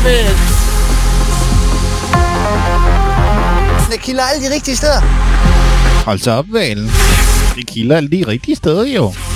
det. Det kilder alle de rigtige steder. Hold så op, Valen. Det kilder alle de rigtige steder, jo.